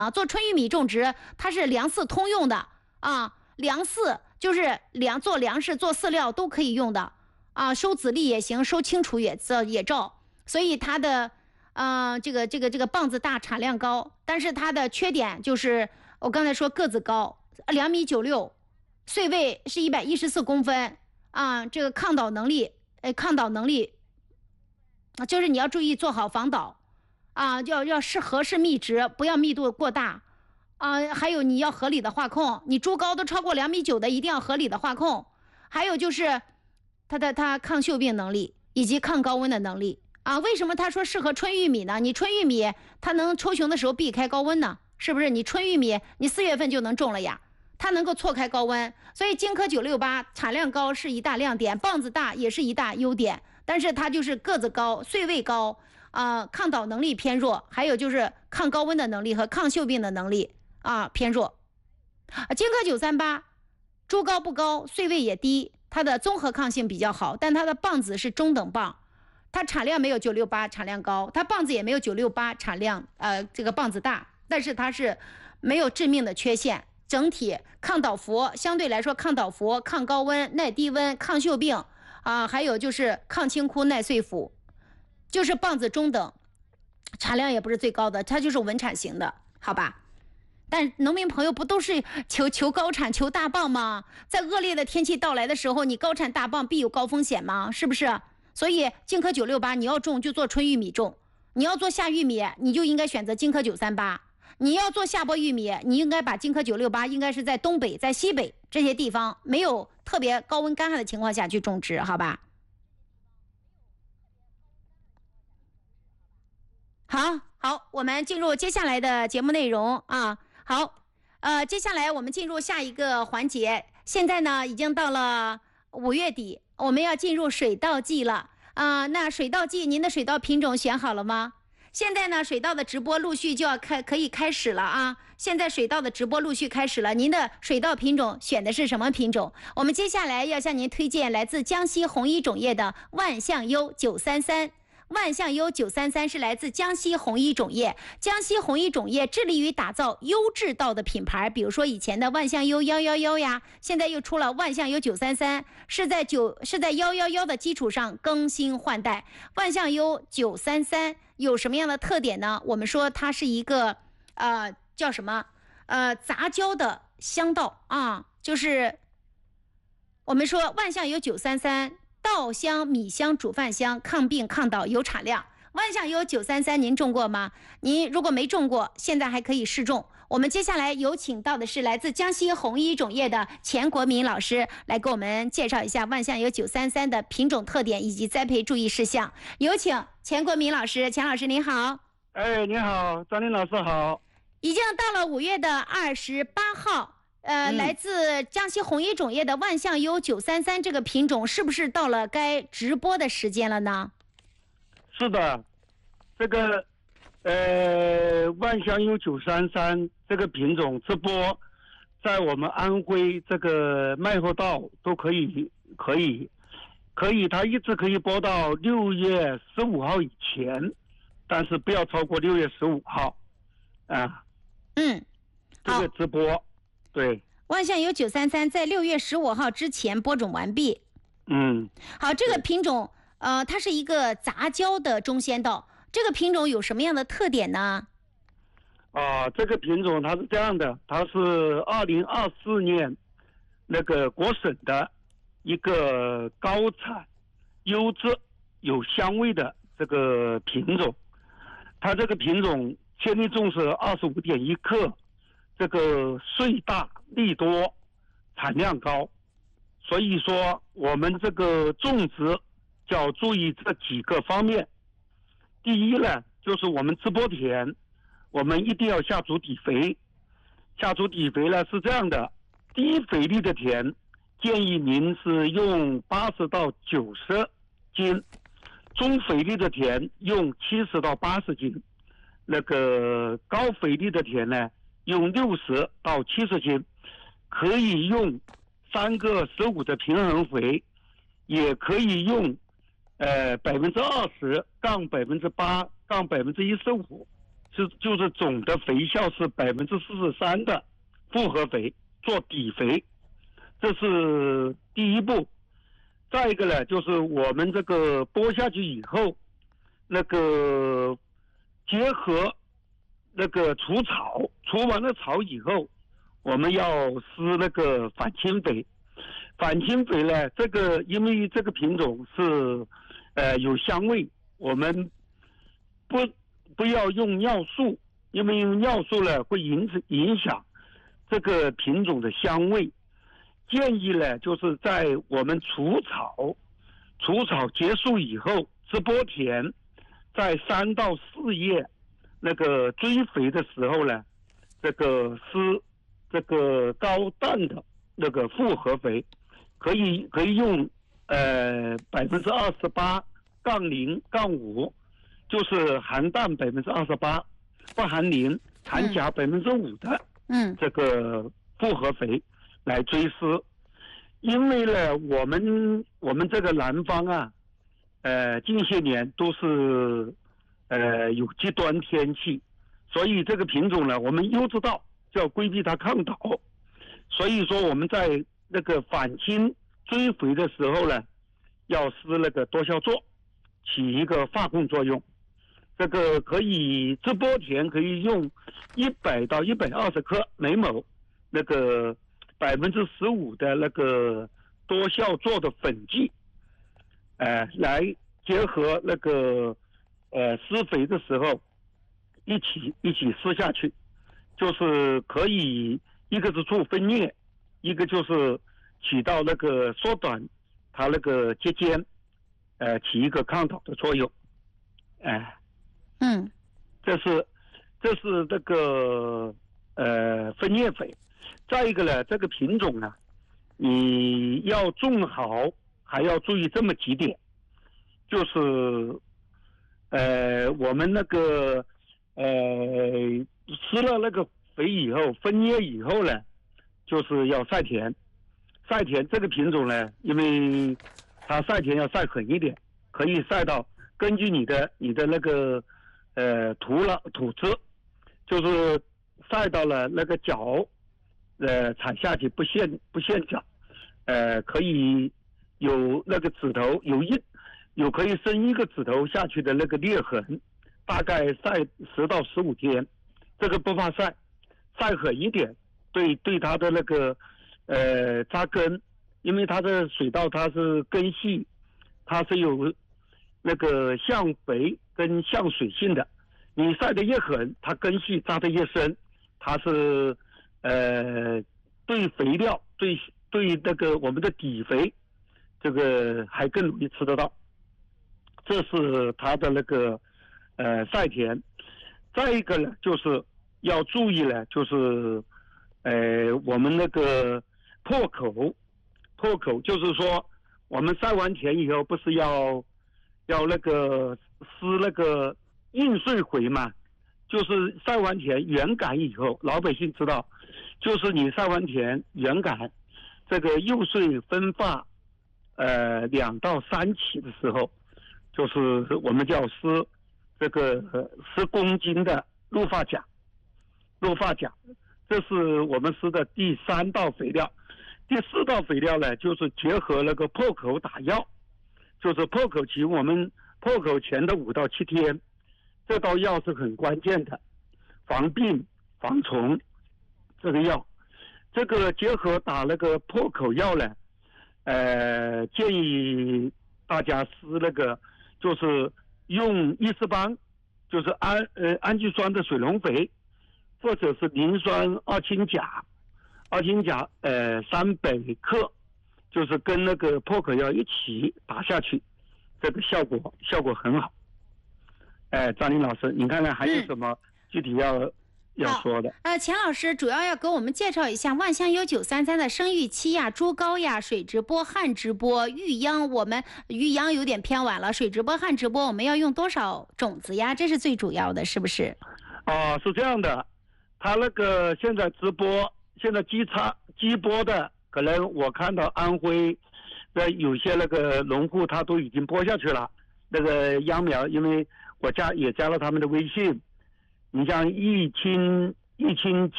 做春玉米种植，它是粮饲通用的啊，粮饲就是做粮食、做饲料都可以用的啊，收籽粒也行，收青储也照，所以它的这个棒子大，产量高，但是它的缺点就是我刚才说个子高，2.96米，穗位是114公分啊，这个抗倒能力就是你要注意做好防倒啊，要合适密植，不要密度过大啊。还有你要合理的化控，你株高都超过2.9米的，一定要合理的化控。还有就是它抗锈病能力以及抗高温的能力啊。为什么他说适合春玉米呢？你春玉米它能抽熊的时候避开高温呢？是不是？你春玉米你4月份就能种了呀，它能够错开高温，所以金科968产量高是一大亮点，棒子大也是一大优点。但是它就是个子高，穗位高抗倒能力偏弱，还有就是抗高温的能力和抗锈病的能力偏弱。金科938株高不高，穗位也低，它的综合抗性比较好，但它的棒子是中等棒，它产量没有968产量高，它棒子也没有968产量这个棒子大，但是它是没有致命的缺陷。整体抗倒伏，相对来说抗倒伏、抗高温、耐低温、抗锈病还有就是抗青枯、耐碎腐，就是棒子中等，产量也不是最高的，它就是稳产型的，好吧？但农民朋友不都是求高产、求大棒吗？在恶劣的天气到来的时候，你高产大棒必有高风险吗？是不是？所以金科968你要种就做春玉米种，你要做夏玉米你就应该选择金科938，你要做下播玉米你应该把金科968应该是在东北、在西北这些地方没有特别高温干旱的情况下去种植，好吧？好，我们进入接下来的节目内容啊。好，接下来我们进入下一个环节。现在呢，已经到了5月底，我们要进入水稻季了那水稻季，您的水稻品种选好了吗？现在呢，水稻的直播陆续就要可以开始了啊！现在水稻的直播陆续开始了，您的水稻品种选的是什么品种？我们接下来要向您推荐来自江西红一种业的万象优933。万象优933是来自江西红一种业，江西红一种业致力于打造优质稻的品牌，比如说以前的万象优111呀，现在又出了万象优933，是在111的基础上更新换代。万象优933有什么样的特点呢？我们说它是一个叫什么杂交的香稻就是我们说万象优933。稻香、米香、煮饭香，抗病抗倒有产量。万象优933您种过吗？您如果没种过，现在还可以试种。我们接下来有请到的是来自江西红一种业的钱国民老师，来给我们介绍一下万象优933的品种特点以及栽培注意事项。有请钱国民老师，钱老师您好。 你好，张林老师好。 已经到了5月28号。来自江西红一种业的万象优933这个品种是不是到了该直播的时间了呢？ 是的，这个万象优933这个品种直播，在我们安徽这个麦后稻都可以，它一直可以播到6月15号以前，但是不要超过6月15号这个直播。对， 万象优933在6月15号之前播种完毕。好，这个品种它是一个杂交的中先稻，这个品种有什么样的特点呢？ 这个品种它是这样的，它是2024年那个国省的一个高产、优质、有香味的这个品种。它这个品种千粒重是25.1克。这个穗大粒多，产量高，所以说我们这个种植就要注意这几个方面。第一呢，就是我们直播田，我们一定要下足底肥。下足底肥呢是这样的，低肥力的田建议您是用80到90斤，中肥力的田用70到80斤，那个高肥力的田呢用60到70斤，可以用3个15的平衡肥，也可以用20%杠8%杠15%， 就是总的肥效是43%的复合肥做底肥，这是第一步。再一个呢，就是我们这个播下去以后，那个结合那个除草，除完了草以后，我们要施那个反青肥。反青肥呢，这个因为这个品种是有香味，我们不要用尿素，因为用尿素呢会影响这个品种的香味。建议呢，就是在我们除草结束以后，直播田在3到4叶那个追肥的时候呢，这个施这个高氮的那个复合肥，可以用28-0-5，就是含氮28%，不含磷，含钾5%的这个复合肥来追施。因为呢，我们这个南方啊，近些年都是有极端天气，所以这个品种呢，我们又知道就要规避它抗倒，所以说我们在那个反青追肥的时候呢，要施那个多效唑，起一个发控作用。这个可以直播田可以用100到120克每亩，那个15%的那个多效唑的粉剂，来结合那个施肥的时候一起施下去，就是可以一个是促分裂，一个就是起到那个缩短它那个结间，起一个抗倒的作用，这是这个分叶肥。再一个呢，这个品种呢，你要种好还要注意这么几点，就是我们那个施了那个肥以后，分叶以后呢，就是要晒田。晒田这个品种呢，因为它晒田要晒狠一点，可以晒到根据你的那个土质，就是晒到了那个脚，踩下去不陷脚，可以有那个指头有可以伸一个指头下去的那个裂痕，大概晒10到15天，这个不怕晒狠一点，对它的那个扎根，因为它的水稻它是根系，它是有那个向肥跟向水性的，你晒得越狠，它根系扎得越深，它是对肥料对那个我们的底肥，这个还更容易吃得到。这是它的那个晒田。再一个呢，就是要注意呢，就是我们那个破口，就是说我们晒完田以后不是要那个施那个硬碎肥嘛，就是晒完田圆杆以后，老百姓知道，就是你晒完田圆杆，这个幼穗分化2到3期的时候，就是我们叫施这个10公斤的鹿发钾，这是我们施的第3道肥料。第4道肥料呢，就是结合那个破口打药，就是破口期，我们破口前的5到7天，这道药是很关键的，防病防虫这个药，这个结合打那个破口药呢，建议大家施那个就是用伊斯邦，就是氨基酸的水溶肥，或者是磷酸二氢钾300克，就是跟那个破口药一起打下去，这个效果很好。张林老师，你看看还有什么具体要说的？ 钱老师主要给我们介绍一下万香油933的生育期呀、猪羔呀、水直播、旱直播、育秧。我们育秧有点偏晚了，水直播、旱直播我们要用多少种子呀？这是最主要的，是不是？ 是这样的，他那个现在直播，现在机播的，可能我看到安徽的有些那个农户他都已经播下去了那个秧苗，因为我也加了他们的微信， 你像玉清